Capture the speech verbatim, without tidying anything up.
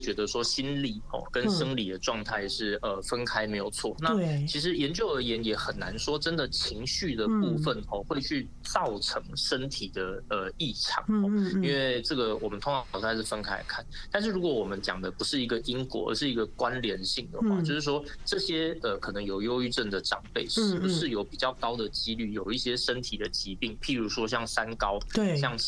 觉得说心理哦跟生理的状态是呃分开没有错。那其实研究而言也很难说真的情绪的部分哦会去造成身体的呃异常哦，因为这个我们通常还是分开来看。但是如果我们讲的不是一个因果，而是一个关联性的话，就是说这些呃可能有忧郁症的长辈是不是有比较高的几率有一些身体的疾病，譬如说像三高，像